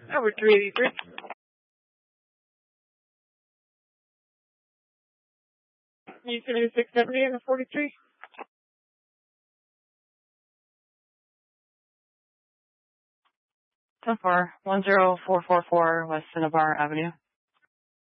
Over 383. You can do 670 and a 43. So far, 10444 West Cinnabar Avenue.